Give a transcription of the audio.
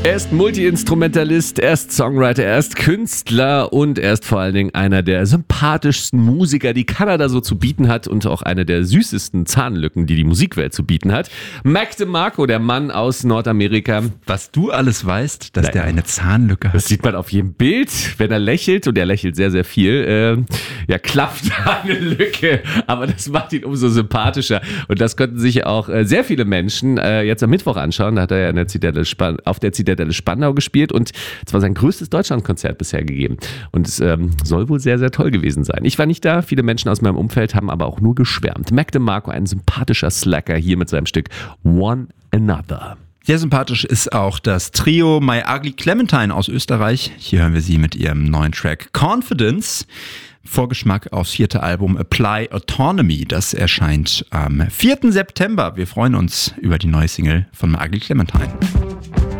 Er ist Multi-Instrumentalist, er ist Songwriter, er ist Künstler und er ist vor allen Dingen einer der sympathischsten Musiker, die Kanada so zu bieten hat und auch eine der süßesten Zahnlücken, die die Musikwelt zu bieten hat. Mac DeMarco, der Mann aus Nordamerika. Was du alles weißt, dass der eine Zahnlücke hat. Das sieht man auf jedem Bild, wenn er lächelt und er lächelt sehr, sehr viel. Klafft eine Lücke, aber das macht ihn umso sympathischer und das konnten sich auch sehr viele Menschen jetzt am Mittwoch anschauen. Da hat er ja auf der Zitadelle Spandau gespielt und es war sein größtes Deutschlandkonzert bisher gegeben. Und es soll wohl sehr, sehr toll gewesen sein. Ich war nicht da, viele Menschen aus meinem Umfeld haben aber auch nur geschwärmt. Mac DeMarco, ein sympathischer Slacker hier mit seinem Stück One Another. Sehr sympathisch ist auch das Trio My Ugly Clementine aus Österreich. Hier hören wir sie mit ihrem neuen Track Confidence. Vorgeschmack aufs 4. Album Apply Autonomy. Das erscheint am 4. September. Wir freuen uns über die neue Single von My Ugly Clementine.